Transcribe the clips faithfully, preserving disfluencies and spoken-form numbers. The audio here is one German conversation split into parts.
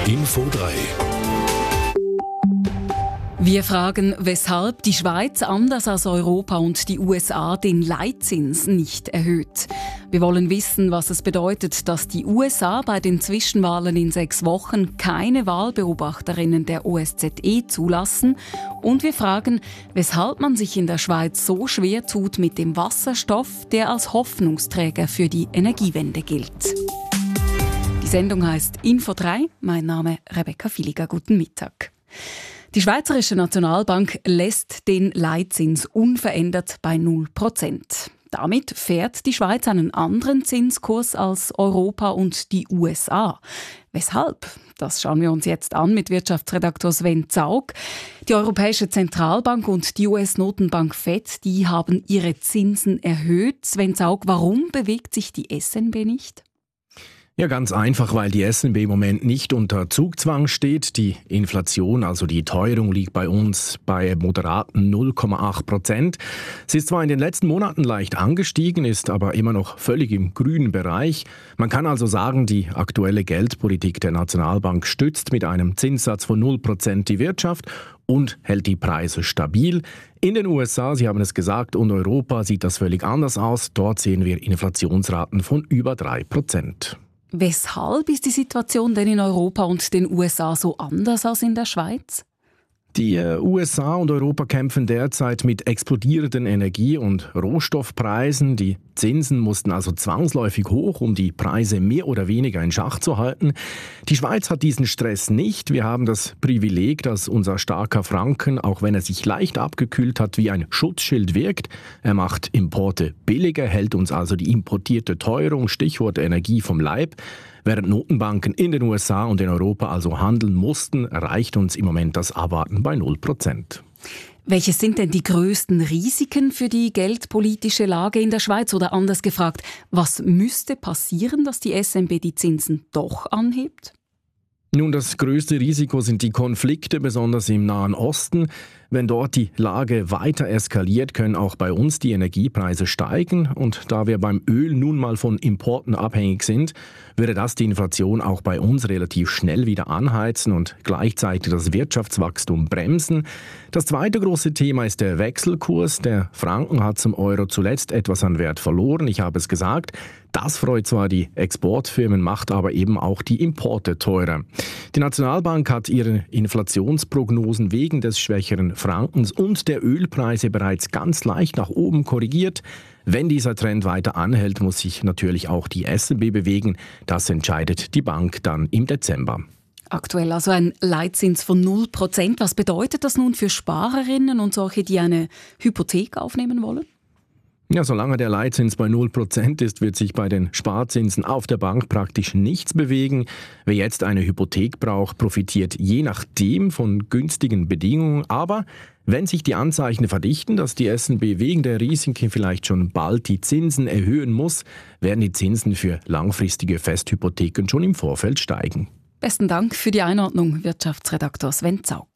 Info drei. Wir fragen, weshalb die Schweiz anders als Europa und die U S A den Leitzins nicht erhöht. Wir wollen wissen, was es bedeutet, dass die U S A bei den Zwischenwahlen in sechs Wochen keine Wahlbeobachterinnen der O S Z E zulassen. Und wir fragen, weshalb man sich in der Schweiz so schwer tut mit dem Wasserstoff, der als Hoffnungsträger für die Energiewende gilt. Die Sendung heißt Info drei. Mein Name Rebecca Filiger. Guten Mittag. Die Schweizerische Nationalbank lässt den Leitzins unverändert bei null Prozent. Damit fährt die Schweiz einen anderen Zinskurs als Europa und die U S A. Weshalb? Das schauen wir uns jetzt an mit Wirtschaftsredaktor Sven Zaugg. Die Europäische Zentralbank und die U S-Notenbank Fed, die haben ihre Zinsen erhöht. Sven Zaugg, warum bewegt sich die S N B nicht? Ja, ganz einfach, weil die S N B im Moment nicht unter Zugzwang steht. Die Inflation, also die Teuerung, liegt bei uns bei moderaten null Komma acht Prozent. Sie ist zwar in den letzten Monaten leicht angestiegen, ist aber immer noch völlig im grünen Bereich. Man kann also sagen, die aktuelle Geldpolitik der Nationalbank stützt mit einem Zinssatz von null Prozent die Wirtschaft und hält die Preise stabil. In den U S A, Sie haben es gesagt, und Europa sieht das völlig anders aus. Dort sehen wir Inflationsraten von über drei Prozent. Weshalb ist die Situation denn in Europa und den U S A so anders als in der Schweiz? Die äh, U S A und Europa kämpfen derzeit mit explodierenden Energie- und Rohstoffpreisen. Die Zinsen mussten also zwangsläufig hoch, um die Preise mehr oder weniger in Schach zu halten. Die Schweiz hat diesen Stress nicht. Wir haben das Privileg, dass unser starker Franken, auch wenn er sich leicht abgekühlt hat, wie ein Schutzschild wirkt. Er macht Importe billiger, hält uns also die importierte Teuerung, Stichwort Energie, vom Leib. Während Notenbanken in den U S A und in Europa also handeln mussten, erreicht uns im Moment das Abwarten bei null Prozent. Welche sind denn die größten Risiken für die geldpolitische Lage in der Schweiz? Oder anders gefragt, was müsste passieren, dass die S N B die Zinsen doch anhebt? Nun, das größte Risiko sind die Konflikte, besonders im Nahen Osten. Wenn dort die Lage weiter eskaliert, können auch bei uns die Energiepreise steigen. Und da wir beim Öl nun mal von Importen abhängig sind, würde das die Inflation auch bei uns relativ schnell wieder anheizen und gleichzeitig das Wirtschaftswachstum bremsen. Das zweite große Thema ist der Wechselkurs. Der Franken hat zum Euro zuletzt etwas an Wert verloren, ich habe es gesagt. Das freut zwar die Exportfirmen, macht aber eben auch die Importe teurer. Die Nationalbank hat ihre Inflationsprognosen wegen des schwächeren Frankens und der Ölpreise bereits ganz leicht nach oben korrigiert. Wenn dieser Trend weiter anhält, muss sich natürlich auch die S N B bewegen. Das entscheidet die Bank dann im Dezember. Aktuell also ein Leitzins von null Prozent. Was bedeutet das nun für Sparerinnen und solche, die eine Hypothek aufnehmen wollen? Ja, solange der Leitzins bei null Prozent ist, wird sich bei den Sparzinsen auf der Bank praktisch nichts bewegen. Wer jetzt eine Hypothek braucht, profitiert je nachdem von günstigen Bedingungen. Aber wenn sich die Anzeichen verdichten, dass die S N B wegen der Risiken vielleicht schon bald die Zinsen erhöhen muss, werden die Zinsen für langfristige Festhypotheken schon im Vorfeld steigen. Besten Dank für die Einordnung, Wirtschaftsredaktor Sven Zaugg.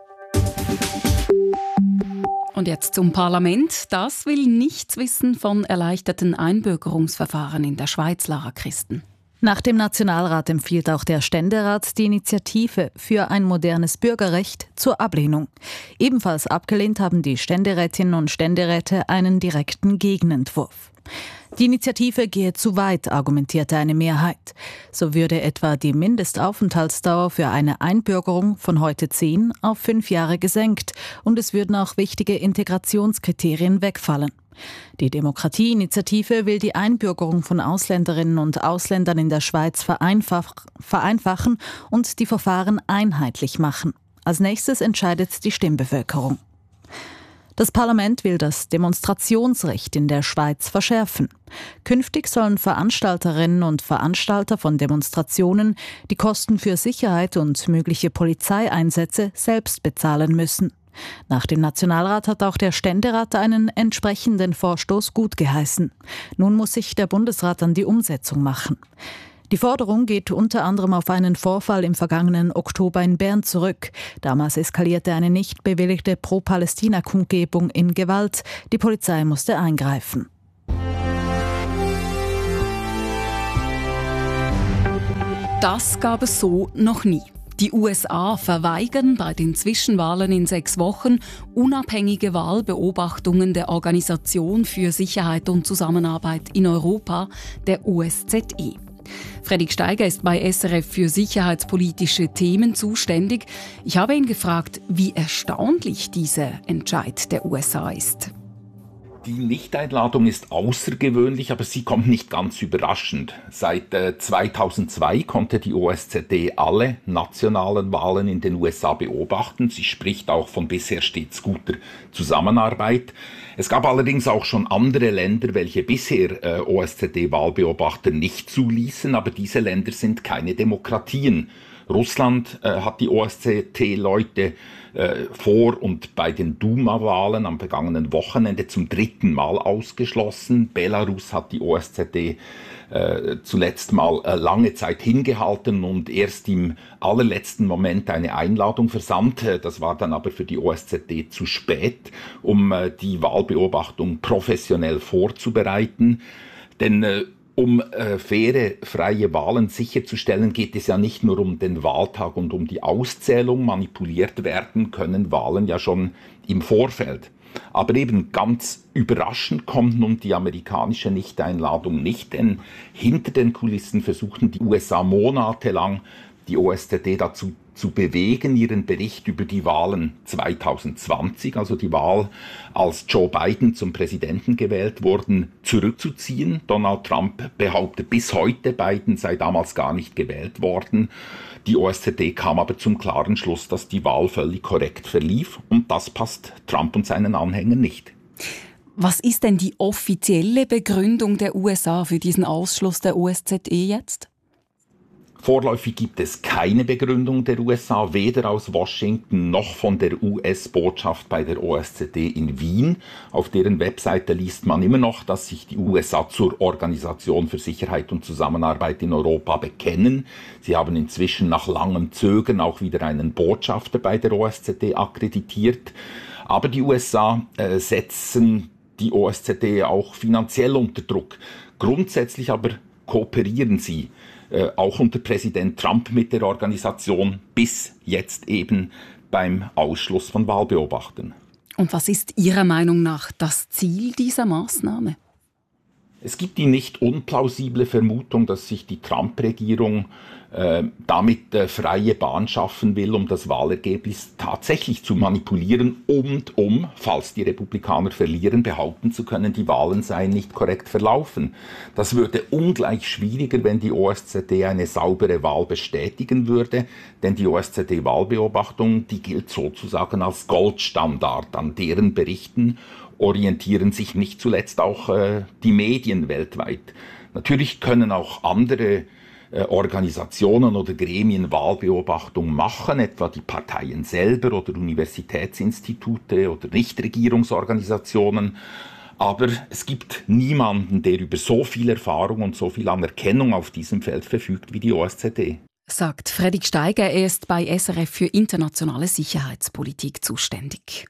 Und jetzt zum Parlament. Das will nichts wissen von erleichterten Einbürgerungsverfahren in der Schweiz, Lara Christen. Nach dem Nationalrat empfiehlt auch der Ständerat die Initiative für ein modernes Bürgerrecht zur Ablehnung. Ebenfalls abgelehnt haben die Ständerätinnen und Ständeräte einen direkten Gegenentwurf. Die Initiative gehe zu weit, argumentierte eine Mehrheit. So würde etwa die Mindestaufenthaltsdauer für eine Einbürgerung von heute zehn auf fünf Jahre gesenkt und es würden auch wichtige Integrationskriterien wegfallen. Die Demokratieinitiative will die Einbürgerung von Ausländerinnen und Ausländern in der Schweiz vereinfach, vereinfachen und die Verfahren einheitlich machen. Als nächstes entscheidet die Stimmbevölkerung. Das Parlament will das Demonstrationsrecht in der Schweiz verschärfen. Künftig sollen Veranstalterinnen und Veranstalter von Demonstrationen die Kosten für Sicherheit und mögliche Polizeieinsätze selbst bezahlen müssen. Nach dem Nationalrat hat auch der Ständerat einen entsprechenden Vorstoß gutgeheißen. Nun muss sich der Bundesrat an die Umsetzung machen. Die Forderung geht unter anderem auf einen Vorfall im vergangenen Oktober in Bern zurück. Damals eskalierte eine nicht bewilligte Pro-Palästina-Kundgebung in Gewalt. Die Polizei musste eingreifen. Das gab es so noch nie. Die U S A verweigern bei den Zwischenwahlen in sechs Wochen unabhängige Wahlbeobachtungen der Organisation für Sicherheit und Zusammenarbeit in Europa, der O S Z E. Fredrik Steiger ist bei S R F für sicherheitspolitische Themen zuständig. Ich habe ihn gefragt, wie erstaunlich dieser Entscheid der U S A ist. Die Nichteinladung ist außergewöhnlich, aber sie kommt nicht ganz überraschend. Seit äh, zweitausendzwei konnte die O S Z E alle nationalen Wahlen in den U S A beobachten. Sie spricht auch von bisher stets guter Zusammenarbeit. Es gab allerdings auch schon andere Länder, welche bisher äh, O S Z E-Wahlbeobachter nicht zuließen, aber diese Länder sind keine Demokratien. Russland äh, hat die O S Z E-Leute äh, vor und bei den Duma-Wahlen am vergangenen Wochenende zum dritten Mal ausgeschlossen. Belarus hat die O S Z E äh, zuletzt mal äh, lange Zeit hingehalten und erst im allerletzten Moment eine Einladung versandt. Das war dann aber für die O S Z E zu spät, um äh, die Wahlbeobachtung professionell vorzubereiten. Denn äh, Um äh, faire, freie Wahlen sicherzustellen, geht es ja nicht nur um den Wahltag und um die Auszählung. Manipuliert werden können Wahlen ja schon im Vorfeld. Aber eben ganz überraschend kommt nun die amerikanische Nichteinladung nicht, denn hinter den Kulissen versuchten die U S A monatelang, die O S Z E dazu zu bewegen, ihren Bericht über die Wahlen zweitausendzwanzig, also die Wahl, als Joe Biden zum Präsidenten gewählt wurde, zurückzuziehen. Donald Trump behauptet bis heute, Biden sei damals gar nicht gewählt worden. Die O S Z E kam aber zum klaren Schluss, dass die Wahl völlig korrekt verlief, und das passt Trump und seinen Anhängern nicht. Was ist denn die offizielle Begründung der U S A für diesen Ausschluss der O S Z E jetzt? Vorläufig gibt es keine Begründung der U S A, weder aus Washington noch von der U S-Botschaft bei der O S Z E in Wien. Auf deren Webseite liest man immer noch, dass sich die U S A zur Organisation für Sicherheit und Zusammenarbeit in Europa bekennen. Sie haben inzwischen nach langem Zögern auch wieder einen Botschafter bei der O S Z E akkreditiert. Aber die U S A äh, setzen die O S Z E auch finanziell unter Druck. Grundsätzlich aber kooperieren sie Äh, auch unter Präsident Trump mit der Organisation, bis jetzt eben beim Ausschluss von Wahlbeobachtern. Und was ist Ihrer Meinung nach das Ziel dieser Maßnahme? Es gibt die nicht unplausible Vermutung, dass sich die Trump-Regierung äh, damit äh, freie Bahn schaffen will, um das Wahlergebnis tatsächlich zu manipulieren und um, falls die Republikaner verlieren, behaupten zu können, die Wahlen seien nicht korrekt verlaufen. Das würde ungleich schwieriger, wenn die O S Z E eine saubere Wahl bestätigen würde, denn die O S Z E-Wahlbeobachtung, die gilt sozusagen als Goldstandard. An deren Berichten orientieren sich nicht zuletzt auch äh, die Medien weltweit. Natürlich können auch andere äh, Organisationen oder Gremien Wahlbeobachtung machen, etwa die Parteien selber oder Universitätsinstitute oder Nichtregierungsorganisationen. Aber es gibt niemanden, der über so viel Erfahrung und so viel Anerkennung auf diesem Feld verfügt wie die O S Z E. Sagt Fredrik Steiger, er ist bei S R F für internationale Sicherheitspolitik zuständig.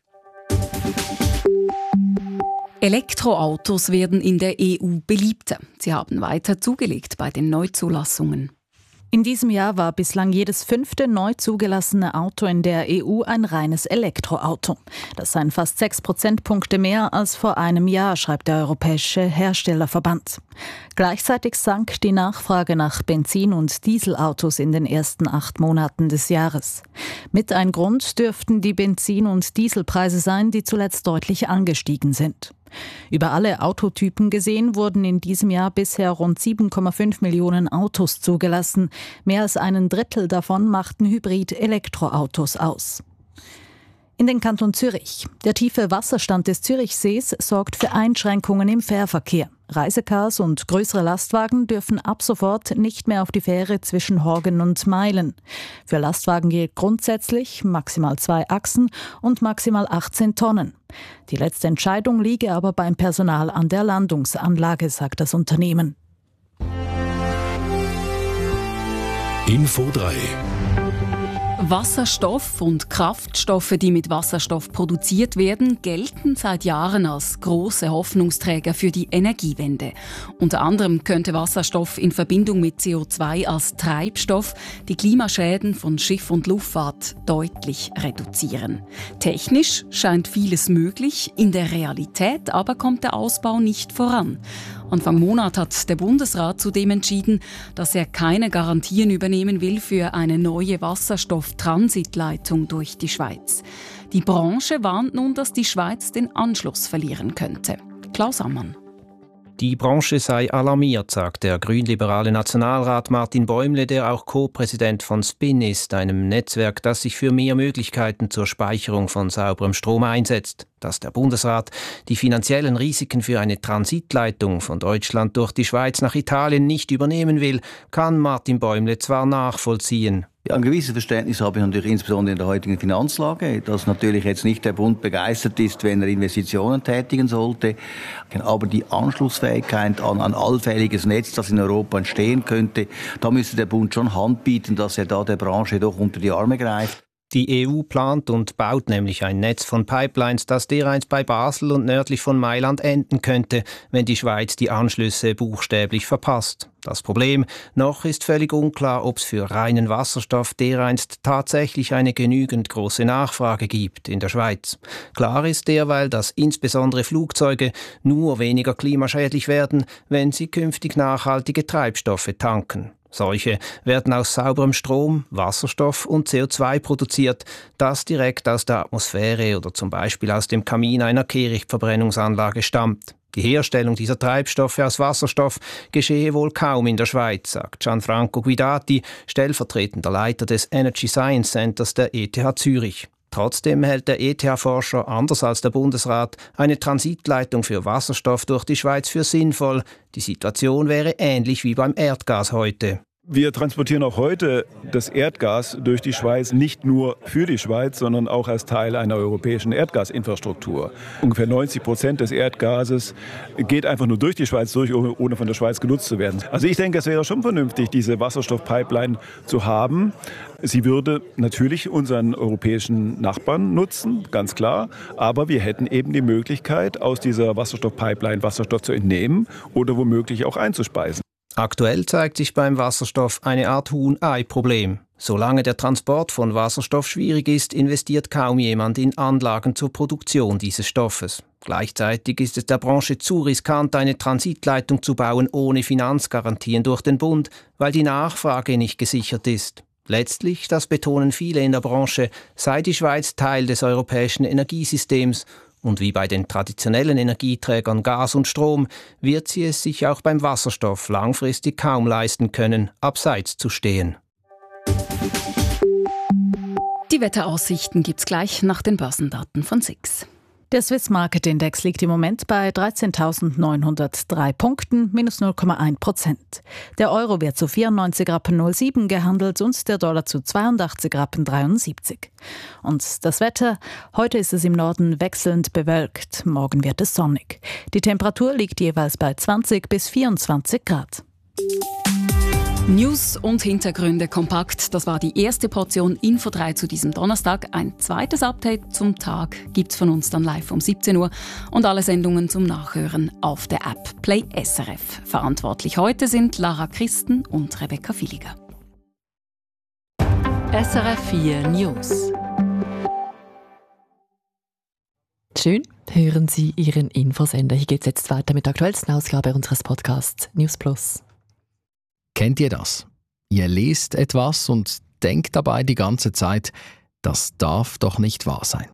Elektroautos werden in der E U beliebter. Sie haben weiter zugelegt bei den Neuzulassungen. In diesem Jahr war bislang jedes fünfte neu zugelassene Auto in der E U ein reines Elektroauto. Das seien fast sechs Prozentpunkte mehr als vor einem Jahr, schreibt der Europäische Herstellerverband. Gleichzeitig sank die Nachfrage nach Benzin- und Dieselautos in den ersten acht Monaten des Jahres. Mit ein Grund dürften die Benzin- und Dieselpreise sein, die zuletzt deutlich angestiegen sind. Über alle Autotypen gesehen wurden in diesem Jahr bisher rund sieben Komma fünf Millionen Autos zugelassen. Mehr als einen Drittel davon machten Hybrid-Elektroautos aus. In den Kanton Zürich. Der tiefe Wasserstand des Zürichsees sorgt für Einschränkungen im Fährverkehr. Reisecars und größere Lastwagen dürfen ab sofort nicht mehr auf die Fähre zwischen Horgen und Meilen. Für Lastwagen gilt grundsätzlich maximal zwei Achsen und maximal achtzehn Tonnen. Die letzte Entscheidung liege aber beim Personal an der Landungsanlage, sagt das Unternehmen. Info drei. Wasserstoff und Kraftstoffe, die mit Wasserstoff produziert werden, gelten seit Jahren als große Hoffnungsträger für die Energiewende. Unter anderem könnte Wasserstoff in Verbindung mit C O zwei als Treibstoff die Klimaschäden von Schiff und Luftfahrt deutlich reduzieren. Technisch scheint vieles möglich, in der Realität aber kommt der Ausbau nicht voran. Anfang Monat hat der Bundesrat zudem entschieden, dass er keine Garantien übernehmen will für eine neue Wasserstofftransitleitung durch die Schweiz. Die Branche warnt nun, dass die Schweiz den Anschluss verlieren könnte. Klaus Ammann. Die Branche sei alarmiert, sagt der grünliberale Nationalrat Martin Bäumle, der auch Co-Präsident von Spin ist, einem Netzwerk, das sich für mehr Möglichkeiten zur Speicherung von sauberem Strom einsetzt. Dass der Bundesrat die finanziellen Risiken für eine Transitleitung von Deutschland durch die Schweiz nach Italien nicht übernehmen will, kann Martin Bäumle zwar nachvollziehen. Ja, ein gewisses Verständnis habe ich natürlich insbesondere in der heutigen Finanzlage, dass natürlich jetzt nicht der Bund begeistert ist, wenn er Investitionen tätigen sollte. Aber die Anschlussfähigkeit an ein allfälliges Netz, das in Europa entstehen könnte, da müsste der Bund schon Hand bieten, dass er da der Branche doch unter die Arme greift. Die E U plant und baut nämlich ein Netz von Pipelines, das dereinst bei Basel und nördlich von Mailand enden könnte, wenn die Schweiz die Anschlüsse buchstäblich verpasst. Das Problem, noch ist völlig unklar, ob es für reinen Wasserstoff dereinst tatsächlich eine genügend große Nachfrage gibt in der Schweiz. Klar ist derweil, dass insbesondere Flugzeuge nur weniger klimaschädlich werden, wenn sie künftig nachhaltige Treibstoffe tanken. Solche werden aus sauberem Strom, Wasserstoff und C O zwei produziert, das direkt aus der Atmosphäre oder zum Beispiel aus dem Kamin einer Kehrichtverbrennungsanlage stammt. Die Herstellung dieser Treibstoffe aus Wasserstoff geschehe wohl kaum in der Schweiz, sagt Gianfranco Guidati, stellvertretender Leiter des Energy Science Centers der E T H Zürich. Trotzdem hält der E T H-Forscher, anders als der Bundesrat, eine Transitleitung für Wasserstoff durch die Schweiz für sinnvoll. Die Situation wäre ähnlich wie beim Erdgas heute. Wir transportieren auch heute das Erdgas durch die Schweiz nicht nur für die Schweiz, sondern auch als Teil einer europäischen Erdgasinfrastruktur. Ungefähr neunzig Prozent des Erdgases geht einfach nur durch die Schweiz durch, ohne von der Schweiz genutzt zu werden. Also ich denke, es wäre schon vernünftig, diese Wasserstoffpipeline zu haben. Sie würde natürlich unseren europäischen Nachbarn nutzen, ganz klar. Aber wir hätten eben die Möglichkeit, aus dieser Wasserstoffpipeline Wasserstoff zu entnehmen oder womöglich auch einzuspeisen. Aktuell zeigt sich beim Wasserstoff eine Art Huhn-Ei-Problem. Solange der Transport von Wasserstoff schwierig ist, investiert kaum jemand in Anlagen zur Produktion dieses Stoffes. Gleichzeitig ist es der Branche zu riskant, eine Transitleitung zu bauen ohne Finanzgarantien durch den Bund, weil die Nachfrage nicht gesichert ist. Letztlich, das betonen viele in der Branche, sei die Schweiz Teil des europäischen Energiesystems. Und wie bei den traditionellen Energieträgern Gas und Strom wird sie es sich auch beim Wasserstoff langfristig kaum leisten können, abseits zu stehen. Die Wetteraussichten gibt's gleich nach den Börsendaten von S I X. Der Swiss Market Index liegt im Moment bei dreizehntausendneunhundertdrei Punkten, minus null Komma eins Prozent. Der Euro wird zu vierundneunzig Rappen null sieben gehandelt und der Dollar zu zweiundachtzig Rappen dreiundsiebzig. Und das Wetter? Heute ist es im Norden wechselnd bewölkt, morgen wird es sonnig. Die Temperatur liegt jeweils bei zwanzig bis vierundzwanzig Grad. News und Hintergründe kompakt. Das war die erste Portion Info drei zu diesem Donnerstag. Ein zweites Update zum Tag gibt's von uns dann live um siebzehn Uhr und alle Sendungen zum Nachhören auf der App Play S R F. Verantwortlich heute sind Lara Christen und Rebecca Villiger. S R F vier News. Schön, hören Sie Ihren Infosender. Hier geht es jetzt weiter mit der aktuellsten Ausgabe unseres Podcasts News Plus. Kennt ihr das? Ihr lest etwas und denkt dabei die ganze Zeit, das darf doch nicht wahr sein.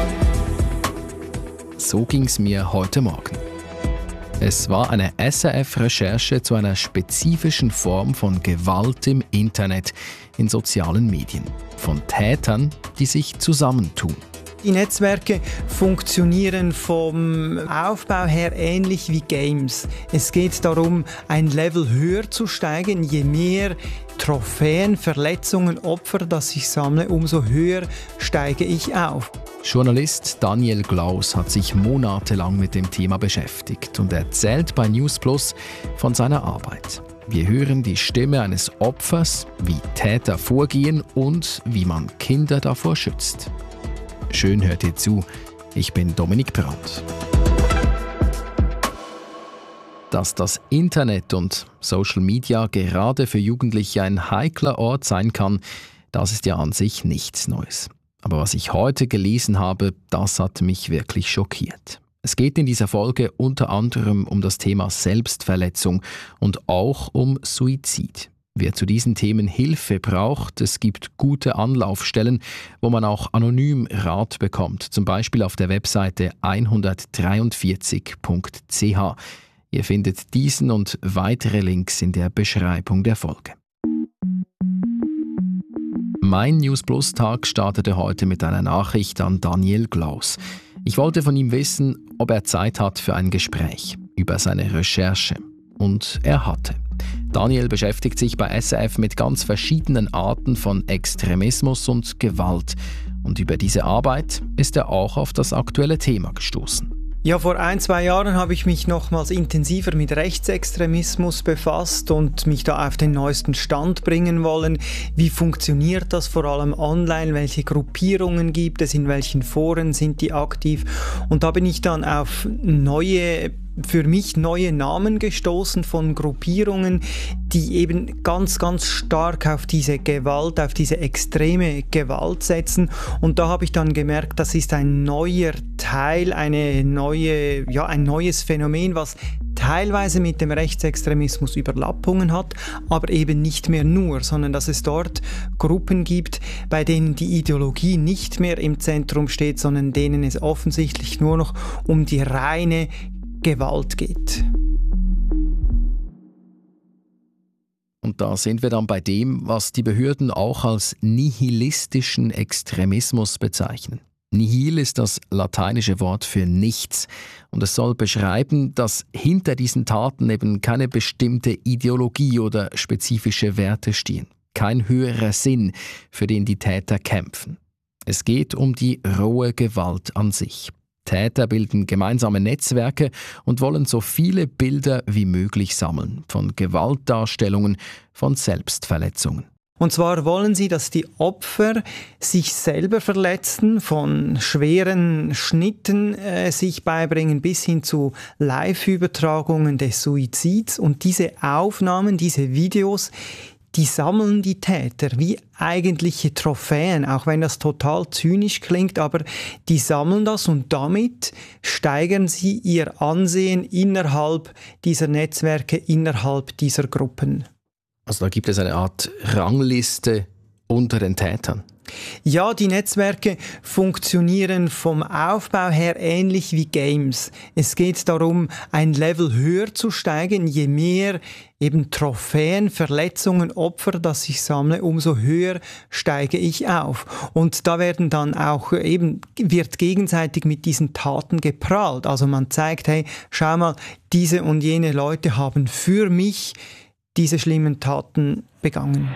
So ging's mir heute Morgen. Es war eine S R F-Recherche zu einer spezifischen Form von Gewalt im Internet, in sozialen Medien. Von Tätern, die sich zusammentun. Die Netzwerke funktionieren vom Aufbau her ähnlich wie Games. Es geht darum, ein Level höher zu steigen. Je mehr Trophäen, Verletzungen, Opfer, das ich sammle, umso höher steige ich auf. Journalist Daniel Glaus hat sich monatelang mit dem Thema beschäftigt und erzählt bei News Plus von seiner Arbeit. Wir hören die Stimme eines Opfers, wie Täter vorgehen und wie man Kinder davor schützt. Schön hört ihr zu. Ich bin Dominik Brandt. Dass das Internet und Social Media gerade für Jugendliche ein heikler Ort sein kann, das ist ja an sich nichts Neues. Aber was ich heute gelesen habe, das hat mich wirklich schockiert. Es geht in dieser Folge unter anderem um das Thema Selbstverletzung und auch um Suizid. Wer zu diesen Themen Hilfe braucht, es gibt gute Anlaufstellen, wo man auch anonym Rat bekommt, zum Beispiel auf der Webseite hundertdreiundvierzig punkt c h. Ihr findet diesen und weitere Links in der Beschreibung der Folge. Mein News Plus Tag startete heute mit einer Nachricht an Daniel Glaus. Ich wollte von ihm wissen, ob er Zeit hat für ein Gespräch über seine Recherche. Und er hatte. Daniel beschäftigt sich bei S R F mit ganz verschiedenen Arten von Extremismus und Gewalt. Und über diese Arbeit ist er auch auf das aktuelle Thema gestoßen. Ja, vor ein, zwei Jahren habe ich mich nochmals intensiver mit Rechtsextremismus befasst und mich da auf den neuesten Stand bringen wollen. Wie funktioniert das vor allem online? Welche Gruppierungen gibt es? In welchen Foren sind die aktiv? Und da bin ich dann auf neue für mich neue Namen gestoßen von Gruppierungen, die eben ganz, ganz stark auf diese Gewalt, auf diese extreme Gewalt setzen. Und da habe ich dann gemerkt, das ist ein neuer Teil, eine neue, ja, ein neues Phänomen, was teilweise mit dem Rechtsextremismus Überlappungen hat, aber eben nicht mehr nur, sondern dass es dort Gruppen gibt, bei denen die Ideologie nicht mehr im Zentrum steht, sondern denen es offensichtlich nur noch um die reine Gewalt geht. Und da sind wir dann bei dem, was die Behörden auch als nihilistischen Extremismus bezeichnen. Nihil ist das lateinische Wort für nichts und es soll beschreiben, dass hinter diesen Taten eben keine bestimmte Ideologie oder spezifische Werte stehen, kein höherer Sinn, für den die Täter kämpfen. Es geht um die rohe Gewalt an sich. Täter bilden gemeinsame Netzwerke und wollen so viele Bilder wie möglich sammeln, von Gewaltdarstellungen, von Selbstverletzungen. Und zwar wollen sie, dass die Opfer sich selber verletzen, von schweren Schnitten äh, sich beibringen bis hin zu Live-Übertragungen des Suizids. Und diese Aufnahmen, diese Videos, die sammeln die Täter wie eigentliche Trophäen, auch wenn das total zynisch klingt, aber die sammeln das und damit steigern sie ihr Ansehen innerhalb dieser Netzwerke, innerhalb dieser Gruppen. Also da gibt es eine Art Rangliste unter den Tätern. Ja, die Netzwerke funktionieren vom Aufbau her ähnlich wie Games. Es geht darum, ein Level höher zu steigen. Je mehr eben Trophäen, Verletzungen, Opfer, das ich sammle, umso höher steige ich auf. Und da werden dann auch eben, wird gegenseitig mit diesen Taten geprahlt. Also man zeigt, hey, schau mal, diese und jene Leute haben für mich diese schlimmen Taten begangen.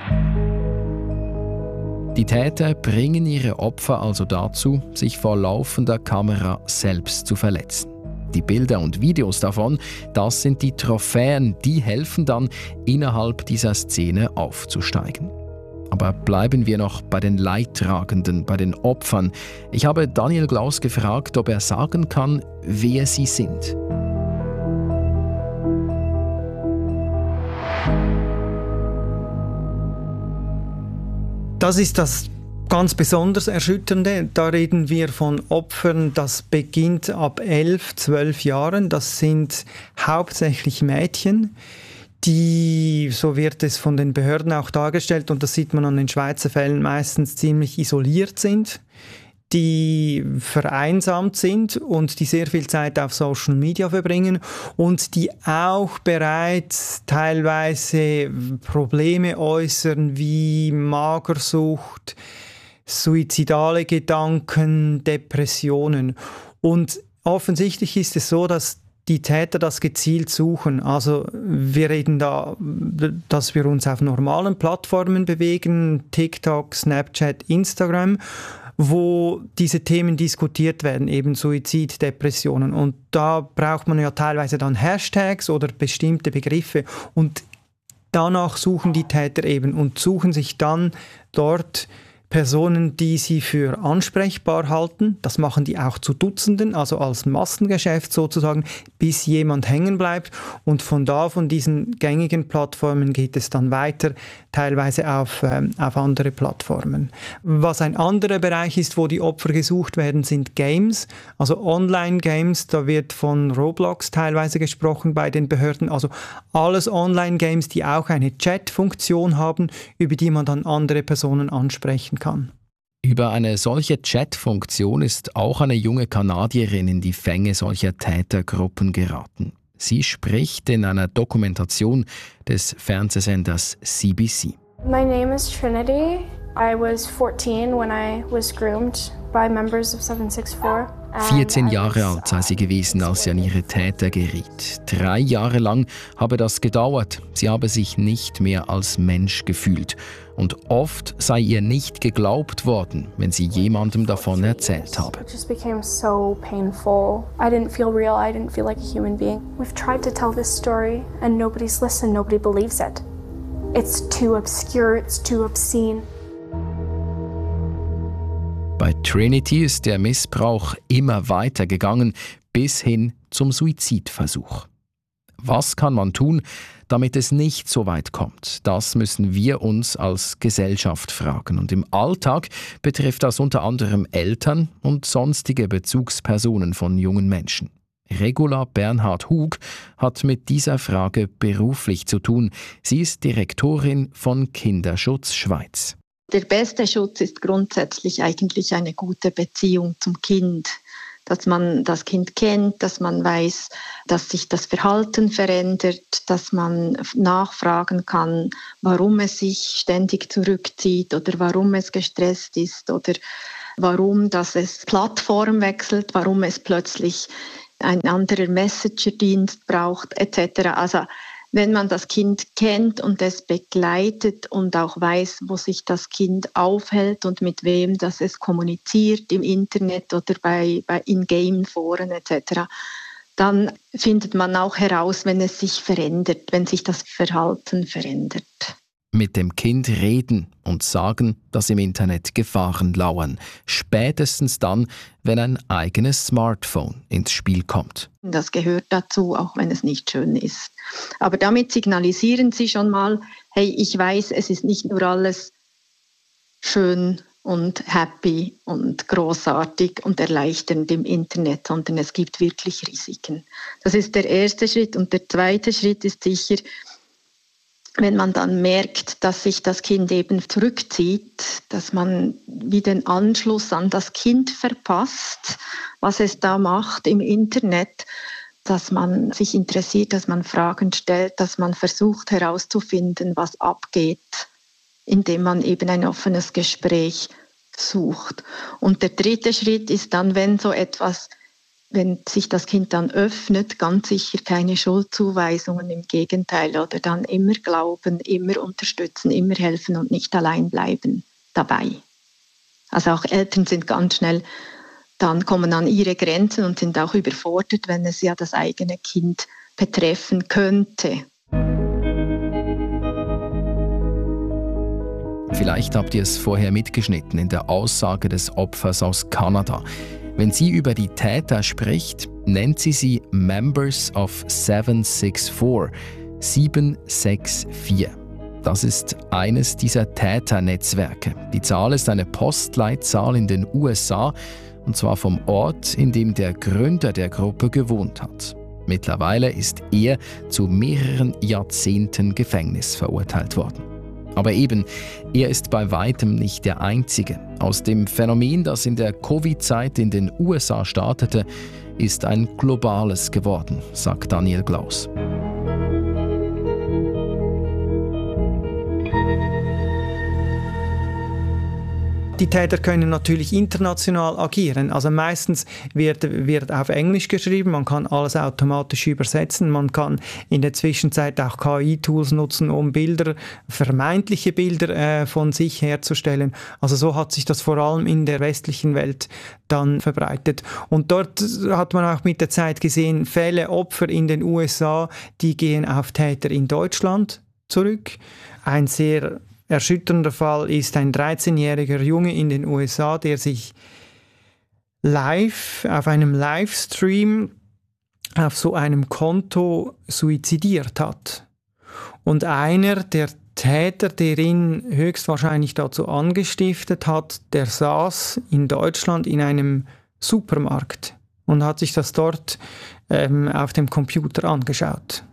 Die Täter bringen ihre Opfer also dazu, sich vor laufender Kamera selbst zu verletzen. Die Bilder und Videos davon, das sind die Trophäen, die helfen dann, innerhalb dieser Szene aufzusteigen. Aber bleiben wir noch bei den Leidtragenden, bei den Opfern. Ich habe Daniel Glaus gefragt, ob er sagen kann, wer sie sind. Das ist das ganz besonders Erschütternde. Da reden wir von Opfern, das beginnt ab elf, zwölf Jahren. Das sind hauptsächlich Mädchen, die, so wird es von den Behörden auch dargestellt, und das sieht man an den Schweizer Fällen, meistens ziemlich isoliert sind, die vereinsamt sind und die sehr viel Zeit auf Social Media verbringen und die auch bereits teilweise Probleme äußern wie Magersucht, suizidale Gedanken, Depressionen. Und offensichtlich ist es so, dass die Täter das gezielt suchen. Also wir reden da, dass wir uns auf normalen Plattformen bewegen, TikTok, Snapchat, Instagram, wo diese Themen diskutiert werden, eben Suizid, Depressionen. Und da braucht man ja teilweise dann Hashtags oder bestimmte Begriffe. Und Danach suchen die Täter eben und suchen sich dann dort Personen, die sie für ansprechbar halten. Das machen die auch zu Dutzenden, also als Massengeschäft sozusagen, bis jemand hängen bleibt. Und von da, von diesen gängigen Plattformen geht es dann weiter, teilweise auf, ähm, auf andere Plattformen. Was ein anderer Bereich ist, wo die Opfer gesucht werden, sind Games, also Online-Games. Da wird von Roblox teilweise gesprochen bei den Behörden. Also alles Online-Games, die auch eine Chat-Funktion haben, über die man dann andere Personen ansprechen kann. Über eine solche Chat-Funktion ist auch eine junge Kanadierin in die Fänge solcher Tätergruppen geraten. Sie spricht in einer Dokumentation des Fernsehsenders C B C. My name is Trinity. I was fourteen when I was groomed by members of seven six four. vierzehn Jahre alt sei sie gewesen, als sie an ihre Täter geriet. Drei Jahre lang habe das gedauert. Sie habe sich nicht mehr als Mensch gefühlt. Und oft sei ihr nicht geglaubt worden, wenn sie jemandem davon erzählt habe. It just became so painful. I didn't feel real. I didn't feel like a human being. We've tried to tell this story and nobody's listened. Nobody believes it. It's too obscure. It's too obscene. Bei Trinity ist der Missbrauch immer weiter gegangen, bis hin zum Suizidversuch. Was kann man tun, damit es nicht so weit kommt? Das müssen wir uns als Gesellschaft fragen. Und im Alltag betrifft das unter anderem Eltern und sonstige Bezugspersonen von jungen Menschen. Regula Bernhard-Hug hat mit dieser Frage beruflich zu tun. Sie ist Direktorin von Kinderschutz Schweiz. Der beste Schutz ist grundsätzlich eigentlich eine gute Beziehung zum Kind. Dass man das Kind kennt, dass man weiß, dass sich das Verhalten verändert, dass man nachfragen kann, warum es sich ständig zurückzieht oder warum es gestresst ist oder warum dass es Plattform wechselt, warum es plötzlich ein anderer Messenger-Dienst braucht et cetera. Also wenn man das Kind kennt und es begleitet und auch weiß, wo sich das Kind aufhält und mit wem das es kommuniziert im Internet oder bei, bei In-Game-Foren et cetera, dann findet man auch heraus, wenn es sich verändert, wenn sich das Verhalten verändert. Mit dem Kind reden und sagen, dass im Internet Gefahren lauern. Spätestens dann, wenn ein eigenes Smartphone ins Spiel kommt. Das gehört dazu, auch wenn es nicht schön ist. Aber damit signalisieren Sie schon mal, hey, ich weiß, es ist nicht nur alles schön und happy und großartig und erleichternd im Internet, sondern es gibt wirklich Risiken. Das ist der erste Schritt. Und der zweite Schritt ist sicher, wenn man dann merkt, dass sich das Kind eben zurückzieht, dass man wie den Anschluss an das Kind verpasst, was es da macht im Internet, dass man sich interessiert, dass man Fragen stellt, dass man versucht herauszufinden, was abgeht, indem man eben ein offenes Gespräch sucht. Und der dritte Schritt ist dann, wenn so etwas Wenn sich das Kind dann öffnet, ganz sicher keine Schuldzuweisungen, im Gegenteil, oder dann immer glauben, immer unterstützen, immer helfen und nicht allein bleiben dabei. Also auch Eltern sind ganz schnell, dann kommen an ihre Grenzen und sind auch überfordert, wenn es ja das eigene Kind betreffen könnte. Vielleicht habt ihr es vorher mitgeschnitten in der Aussage des Opfers aus Kanada. Wenn sie über die Täter spricht, nennt sie sie Members of seven six four, sieben sechs vier. Das ist eines dieser Täternetzwerke. Die Zahl ist eine Postleitzahl in den U S A, und zwar vom Ort, in dem der Gründer der Gruppe gewohnt hat. Mittlerweile ist er zu mehreren Jahrzehnten Gefängnis verurteilt worden. Aber eben, er ist bei weitem nicht der Einzige. Aus dem Phänomen, das in der Covid-Zeit in den U S A startete, ist ein globales geworden, sagt Daniel Glaus. Die Täter können natürlich international agieren. Also meistens wird, wird auf Englisch geschrieben, man kann alles automatisch übersetzen, man kann in der Zwischenzeit auch K I-Tools nutzen, um Bilder, vermeintliche Bilder äh, von sich herzustellen. Also so hat sich das vor allem in der westlichen Welt dann verbreitet. Und dort hat man auch mit der Zeit gesehen, Fälle, Opfer in den U S A, die gehen auf Täter in Deutschland zurück. Ein sehr erschütternder Fall ist ein dreizehnjähriger Junge in den U S A, der sich live auf einem Livestream auf so einem Konto suizidiert hat. Und einer der Täter, der ihn höchstwahrscheinlich dazu angestiftet hat, der saß in Deutschland in einem Supermarkt und hat sich das dort ähm, auf dem Computer angeschaut.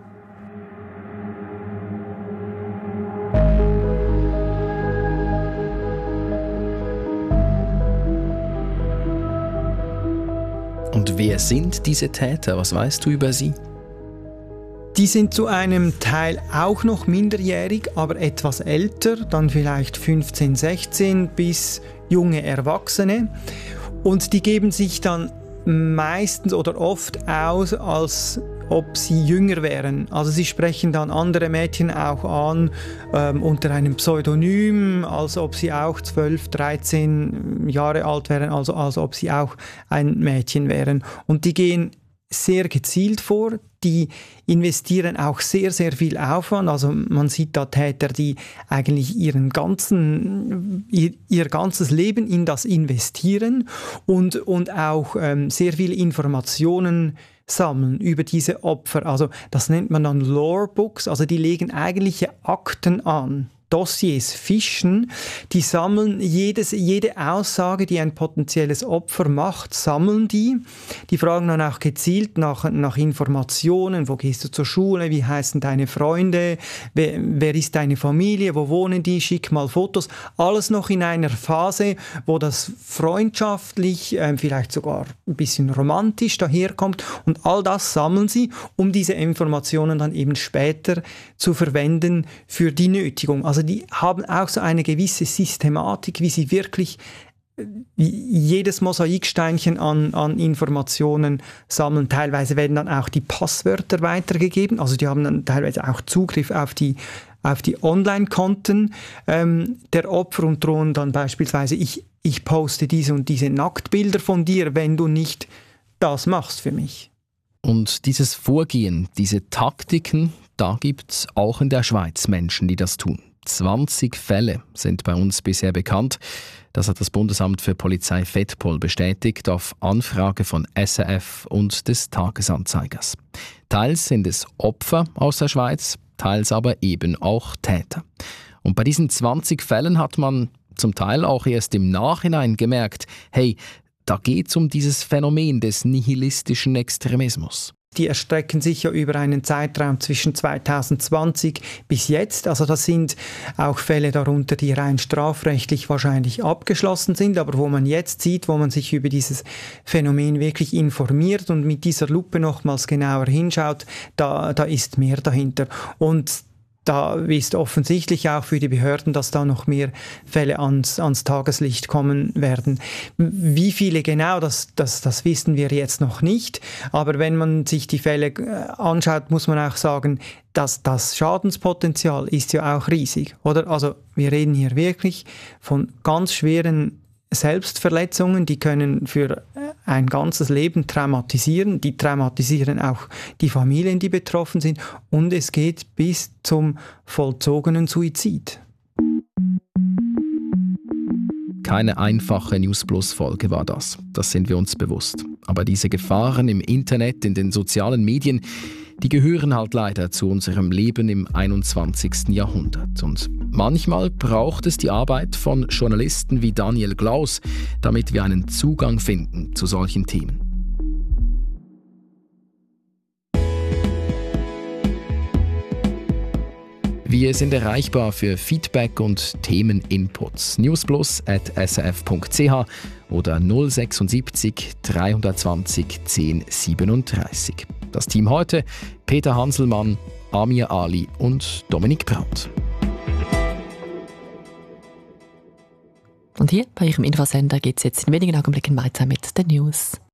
Und wer sind diese Täter? Was weißt du über sie? Die sind zu einem Teil auch noch minderjährig, aber etwas älter, dann vielleicht fünfzehn, sechzehn bis junge Erwachsene. Und die geben sich dann meistens oder oft aus, als ob sie jünger wären. Also sie sprechen dann andere Mädchen auch an ähm, unter einem Pseudonym, als ob sie auch zwölf, dreizehn Jahre alt wären, also als ob sie auch ein Mädchen wären. Und die gehen sehr gezielt vor, die investieren auch sehr, sehr viel Aufwand. Also man sieht da Täter, die eigentlich ihren ganzen, ihr, ihr ganzes Leben in das investieren und, und auch ähm, sehr viele Informationen sammeln über diese Opfer. Also das nennt man dann Lorebooks, also die legen eigentliche Akten an. Dossiers fischen, die sammeln jedes, jede Aussage, die ein potenzielles Opfer macht, sammeln die. Die fragen dann auch gezielt nach, nach Informationen, wo gehst du zur Schule, wie heißen deine Freunde, wer, wer ist deine Familie, wo wohnen die, schick mal Fotos. Alles noch in einer Phase, wo das freundschaftlich, äh, vielleicht sogar ein bisschen romantisch daherkommt, und all das sammeln sie, um diese Informationen dann eben später zu verwenden für die Nötigung. Also die haben auch so eine gewisse Systematik, wie sie wirklich jedes Mosaiksteinchen an, an Informationen sammeln. Teilweise werden dann auch die Passwörter weitergegeben, also die haben dann teilweise auch Zugriff auf die, auf die Online-Konten ähm, der Opfer und drohen dann beispielsweise, ich, ich poste diese und diese Nacktbilder von dir, wenn du nicht das machst für mich. Und dieses Vorgehen, diese Taktiken, da gibt es auch in der Schweiz Menschen, die das tun. zwanzig Fälle sind bei uns bisher bekannt. Das hat das Bundesamt für Polizei Fettpol bestätigt auf Anfrage von S R F und des Tagesanzeigers. Teils sind es Opfer aus der Schweiz, teils aber eben auch Täter. Und bei diesen zwanzig Fällen hat man zum Teil auch erst im Nachhinein gemerkt, hey, da geht es um dieses Phänomen des nihilistischen Extremismus. Die erstrecken sich ja über einen Zeitraum zwischen zweitausendzwanzig bis jetzt. Also das sind auch Fälle darunter, die rein strafrechtlich wahrscheinlich abgeschlossen sind, aber wo man jetzt sieht, wo man sich über dieses Phänomen wirklich informiert und mit dieser Lupe nochmals genauer hinschaut, da, da ist mehr dahinter. Und da ist offensichtlich auch für die Behörden, dass da noch mehr Fälle ans, ans Tageslicht kommen werden. Wie viele genau, das, das, das wissen wir jetzt noch nicht. Aber wenn man sich die Fälle anschaut, muss man auch sagen, dass das Schadenspotenzial ist ja auch riesig, oder? Also wir reden hier wirklich von ganz schweren Selbstverletzungen, die können für ein ganzes Leben traumatisieren, die traumatisieren auch die Familien, die betroffen sind, und es geht bis zum vollzogenen Suizid. Keine einfache News-Plus-Folge war das, das sind wir uns bewusst. Aber diese Gefahren im Internet, in den sozialen Medien, die gehören halt leider zu unserem Leben im einundzwanzigsten Jahrhundert. Und manchmal braucht es die Arbeit von Journalisten wie Daniel Glaus, damit wir einen Zugang finden zu solchen Themen. Wir sind erreichbar für Feedback und Themeninputs. newsplus at s r f punkt c h oder null sechsundsiebzig dreihundertzwanzig zehn siebenunddreißig. Das Team heute: Peter Hanselmann, Amir Ali und Dominik Braut. Und hier bei Ihrem Infosender geht es jetzt in wenigen Augenblicken weiter mit den News.